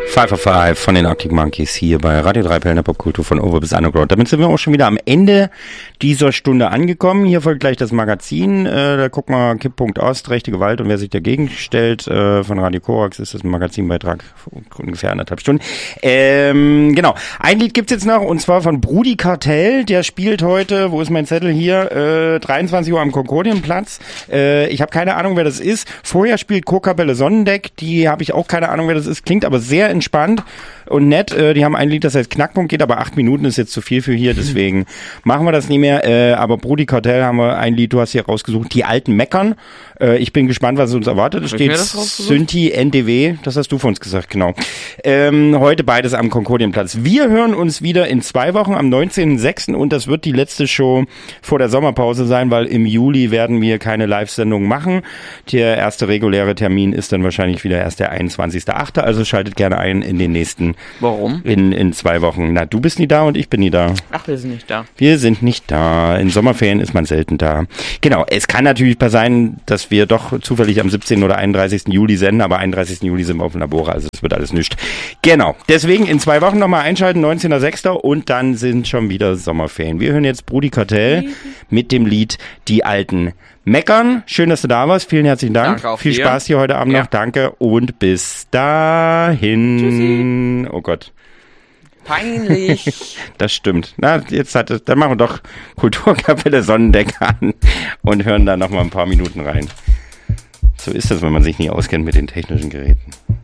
Five of Five von den Arctic Monkeys hier bei Radio 3 Perlen der Popkultur von Over bis Underground. Damit sind wir auch schon wieder am Ende dieser Stunde angekommen. Hier folgt gleich das Magazin. Da gucken wir Kipppunkt Ost, rechte Gewalt und wer sich dagegen stellt. Von Radio Korax ist das ein Magazinbeitrag, ungefähr 1,5 Stunden. Genau. Ein Lied gibt's jetzt noch und zwar von Brudi Cartel. Der spielt heute, wo ist mein Zettel hier, 23 Uhr am Konkordienplatz. Ich habe keine Ahnung, wer das ist. Vorher spielt Kokapelle Sonnendeck. Die habe ich auch keine Ahnung, wer das ist. Klingt aber sehr entspannt und nett. Die haben ein Lied, das heißt Knackpunkt, geht aber 8 Minuten, ist jetzt zu viel für hier, deswegen machen wir das nicht mehr. Aber Brudi Cartel haben wir ein Lied, du hast hier rausgesucht, Die Alten meckern. Ich bin gespannt, was uns erwartet. Es steht Synthi NDW, das hast du von uns gesagt, genau. Heute beides am Konkordienplatz. Wir hören uns wieder in 2 Wochen am 19.06. und das wird die letzte Show vor der Sommerpause sein, weil im Juli werden wir keine Live-Sendung machen. Der erste reguläre Termin ist dann wahrscheinlich wieder erst der 21.08. Also schaltet gerne ein in den nächsten. Warum? In 2 Wochen. Na, du bist nie da und ich bin nie da. Ach, wir sind nicht da. Wir sind nicht da. In Sommerferien ist man selten da. Genau, es kann natürlich sein, dass wir doch zufällig am 17. oder 31. Juli senden, aber 31. Juli sind wir auf dem Labor, also es wird alles nichts. Genau, deswegen in 2 Wochen nochmal einschalten, 19.06. und dann sind schon wieder Sommerferien. Wir hören jetzt Brudi Cartel mit dem Lied Die Alten meckern. Schön, dass du da warst. Vielen herzlichen Dank. Danke Viel Spaß hier heute Abend noch. Danke und bis dahin. Tschüssi. Oh Gott. Peinlich. Das stimmt. Na, dann machen wir doch Kulturkapelle Sonnendeck an und hören da noch mal ein paar Minuten rein. So ist das, wenn man sich nie auskennt mit den technischen Geräten.